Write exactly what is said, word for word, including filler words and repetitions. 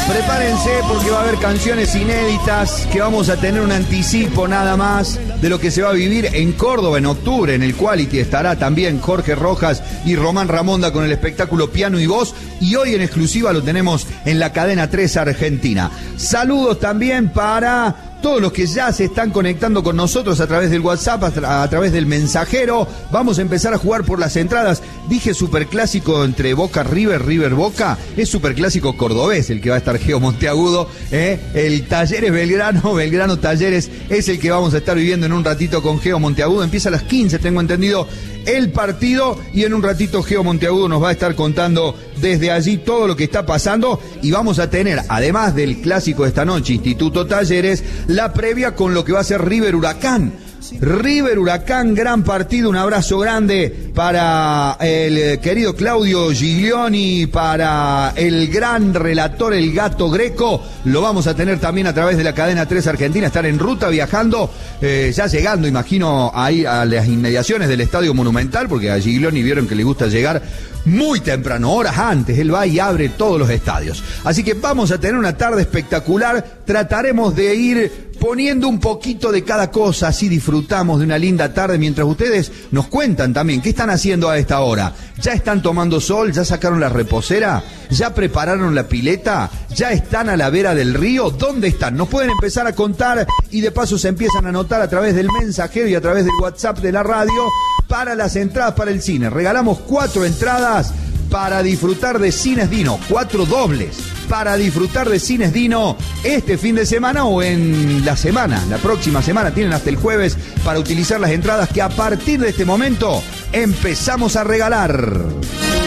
Prepárense porque va a haber canciones inéditas, que vamos a tener un anticipo nada más de lo que se va a vivir en Córdoba en octubre. En el Quality estará también Jorge Rojas y Román Ramonda con el espectáculo Piano y Voz. Y hoy en exclusiva lo tenemos en la cadena tres Argentina. Saludos también para todos los que ya se están conectando con nosotros a través del WhatsApp, a, tra- a través del mensajero. Vamos a empezar a jugar por las entradas. Dije superclásico entre Boca River, River Boca. Es superclásico cordobés el que va a estar Geo Monteagudo. ¿eh? El Talleres Belgrano, Belgrano Talleres es el que vamos a estar viviendo en un ratito con Geo Monteagudo. Empieza a las quince, tengo entendido, el partido, y en un ratito Geo Monteagudo nos va a estar contando desde allí todo lo que está pasando, y vamos a tener, además del clásico de esta noche, Instituto Talleres, la previa con lo que va a ser River Huracán. River Huracán, gran partido, un abrazo grande para el querido Claudio Giglioni, para el gran relator, el Gato Greco. Lo vamos a tener también a través de la cadena tres Argentina, estar en ruta, viajando, eh, ya llegando, imagino, ahí a las inmediaciones del Estadio Monumental, porque a Giglioni vieron que le gusta llegar muy temprano, horas antes. Él va y abre todos los estadios. Así que vamos a tener una tarde espectacular. Trataremos de ir poniendo un poquito de cada cosa, así disfrutamos de una linda tarde mientras ustedes nos cuentan también qué están haciendo a esta hora. ¿Ya están tomando sol? ¿Ya sacaron la reposera? ¿Ya prepararon la pileta? ¿Ya están a la vera del río? ¿Dónde están? Nos pueden empezar a contar y de paso se empiezan a anotar a través del mensajero y a través del WhatsApp de la radio para las entradas para el cine. Regalamos cuatro entradas para disfrutar de Cines Dino, cuatro dobles para disfrutar de Cines Dino este fin de semana o en la semana, la próxima semana. Tienen hasta el jueves para utilizar las entradas que a partir de este momento empezamos a regalar.